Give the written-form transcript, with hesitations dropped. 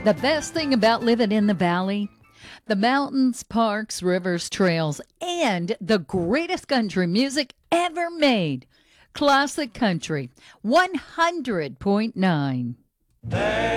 The best thing about living in the valley? The mountains, parks, rivers, trails, and the greatest country music ever made. Classic Country 100.9.